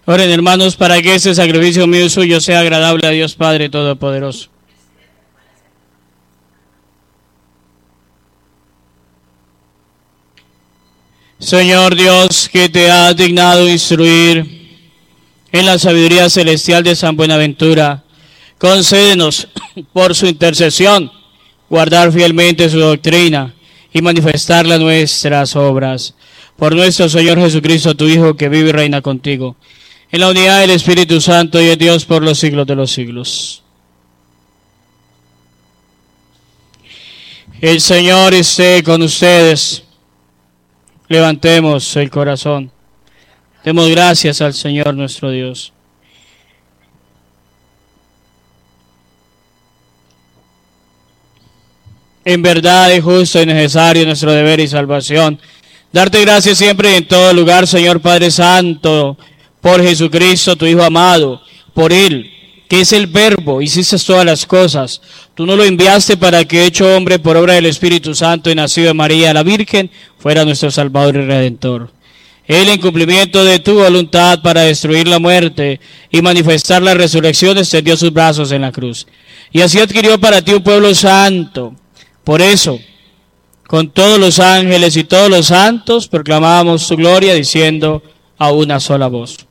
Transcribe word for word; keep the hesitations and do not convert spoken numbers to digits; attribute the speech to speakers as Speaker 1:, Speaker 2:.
Speaker 1: Oren, hermanos, para que este sacrificio mío y suyo sea agradable a Dios Padre Todopoderoso. Señor Dios, que te has dignado instruir en la sabiduría celestial de San Buenaventura, concédenos por su intercesión guardar fielmente su doctrina y manifestarla en nuestras obras. Por nuestro Señor Jesucristo, tu Hijo, que vive y reina contigo, en la unidad del Espíritu Santo y de Dios por los siglos de los siglos. El Señor esté con ustedes. Levantemos el corazón. Demos gracias al Señor nuestro Dios. En verdad es justo y necesario nuestro deber y salvación darte gracias siempre y en todo lugar, Señor Padre Santo, por Jesucristo, tu Hijo amado, por Él, que es el Verbo, hiciste todas las cosas. Tú no lo enviaste para que, hecho hombre por obra del Espíritu Santo y nacido de María la Virgen, fuera nuestro Salvador y Redentor. Él, en cumplimiento de tu voluntad para destruir la muerte y manifestar la resurrección, extendió sus brazos en la cruz. Y así adquirió para ti un pueblo santo. Por eso, con todos los ángeles y todos los santos, proclamamos su gloria diciendo a una sola voz: